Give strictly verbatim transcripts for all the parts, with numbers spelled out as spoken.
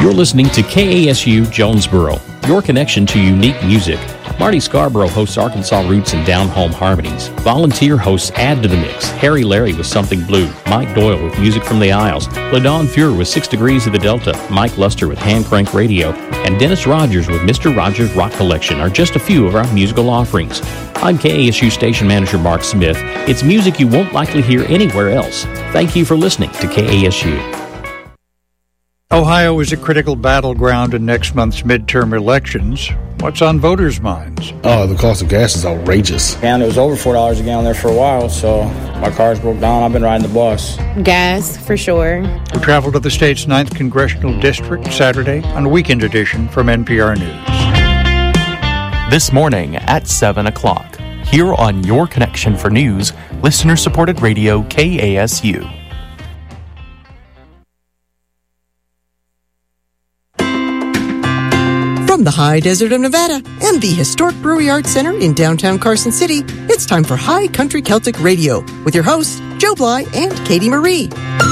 You're listening to K A S U Jonesboro, your connection to unique music. Marty Scarborough hosts Arkansas Roots and Down Home Harmonies. Volunteer hosts add to the mix. Harry Larry with Something Blue, Mike Doyle with Music from the Isles, LaDawn Fuhr with Six Degrees of the Delta, Mike Luster with Hand Crank Radio, and Dennis Rogers with Mister Rogers Rock Collection are just a few of our musical offerings. I'm K A S U Station Manager Mark Smith. It's music you won't likely hear anywhere else. Thank you for listening to K A S U. Ohio is a critical battleground in next month's midterm elections. What's on voters' minds? Oh, the cost of gas is outrageous. And it was over four dollars a gallon there for a while, so my car's broke down. I've been riding the bus. Gas, for sure. We travel to the state's ninth Congressional District Saturday on a weekend edition from N P R News. This morning at seven o'clock, here on Your Connection for News, listener-supported radio K A S U. From the high desert of Nevada and the historic Brewery Arts Center in downtown Carson City, it's time for High Country Celtic Radio with your hosts, Joe Bly and Katie Marie.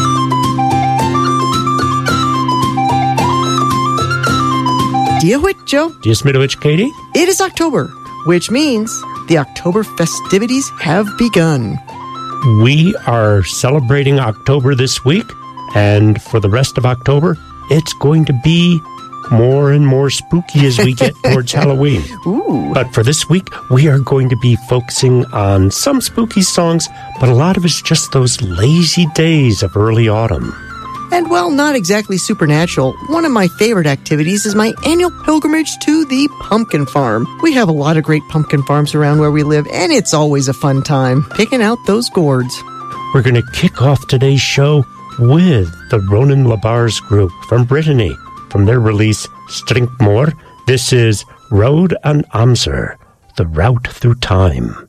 Dear which, Joe? Dear Smidowich, Katie? It is October, which means the October festivities have begun. We are celebrating October this week, and for the rest of October, it's going to be more and more spooky as we get towards Halloween. Ooh. But for this week, we are going to be focusing on some spooky songs, but a lot of it's just those lazy days of early autumn. And while not exactly supernatural, one of my favorite activities is my annual pilgrimage to the pumpkin farm. We have a lot of great pumpkin farms around where we live, and it's always a fun time picking out those gourds. We're going to kick off today's show with the Ronan LaBar's group from Brittany. From their release, Strinkmore, this is Road an Amser, The Route Through Time.